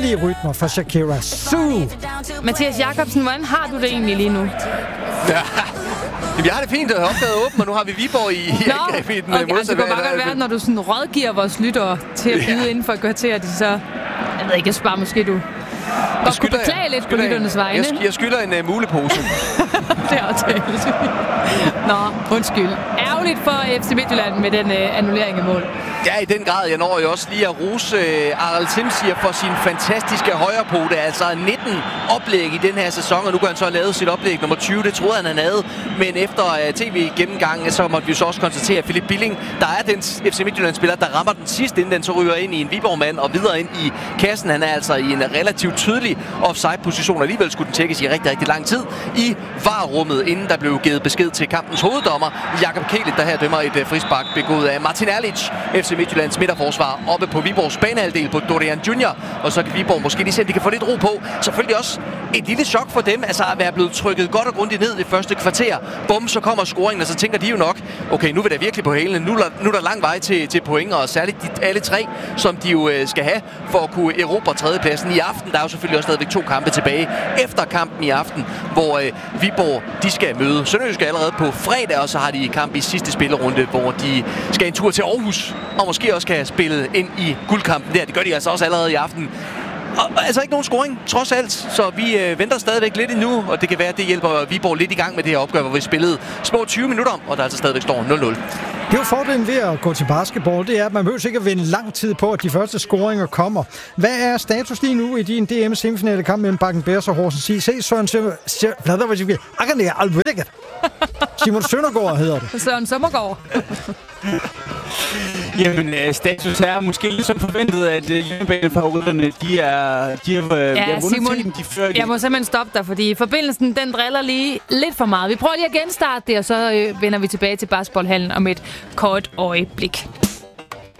herlige rytmer fra Shakira. Sue! Mathias Jakobsen, hvordan har du det egentlig lige nu? Ja. Jamen, jeg har det fint, at opgavet åben, og nu har vi Viborg i angreb i den modsatte. Det kunne bare godt være, når du sådan rådgiver vores lyttere til at byde inden for et kvarter, de så... Jeg ved ikke, jeg sparer måske du... Og kunne beklage lidt på lytternes vegne. Jeg skylder en mulepose. Det er aftalt. Nå, undskyld. Ærgerligt for FC Midtjylland med den annullering af mål. Ja, i den grad. Jeg når jo også lige at rose Arald Simsier for sin fantastiske højrepote. Altså 19 oplæg i den her sæson, og nu kan han så have lavet sit oplæg nummer 20. Det troede han havde. Men efter tv-gennemgangen, så måtte vi så også konstatere, at Philip Billing, der er den FC Midtjylland-spiller, der rammer den sidste, inden den så ryger ind i en Viborg-mand og videre ind i kassen. Han er altså i en relativt tydelig offside-position. Alligevel skulle den tjekkes i rigtig, rigtig lang tid i VAR-rummet, inden der blev givet besked til kampens hoveddommer, Jakob Kielit, der her dømmer et frispark begået af Martin Erlich. FC Midtjyllands midterforsvar oppe på Viborgs banehalvdel på Dorian Junior, og så kan Viborg måske lige se, at de kan få lidt ro på. Selvfølgelig også et lille chok for dem, altså at være blevet trykket godt og grundigt ned i første kvarter. Bum, så kommer scoringen, og så tænker de jo nok, okay, nu vil der virkelig på hælene. Nu er der lang vej til point, og særligt alle tre, som de jo skal have for at kunne erobre tredjepladsen i aften. Der er jo selvfølgelig også stadigvæk 2 kampe tilbage efter kampen i aften, hvor Viborg, de skal møde Sønderjyske allerede på fredag, og så har de kamp i sidste spillerunde, hvor de skal en tur til Aarhus, og måske også kan spille ind i guldkampen der. Det gør de altså også allerede i aften. Og altså ikke nogen scoring, trods alt. Så vi venter stadigvæk lidt endnu, og det kan være, at det hjælper Viborg lidt i gang med det her opgør, hvor vi spillede små 20 minutter, og der altså stadigvæk står 0-0. Det er jo fordelen ved at gå til basketball, det er, at man behøver ikke at vente lang tid på, at de første scoringer kommer. Hvad er status lige nu i din DM-semifinale kamp mellem Bakken Bears og Horsens IC? Søren Simon Søndergaard hedder det. Søren Søndergaard. Jamen, status er måske lidt som forventet, at hjemmebanefavoritterne, de har vundet Simon, tiden, de fører. Jeg må simpelthen stoppe dig, fordi forbindelsen, den driller lige lidt for meget. Vi prøver lige at genstarte det, og så vender vi tilbage til basketballhallen om et kort øjeblik.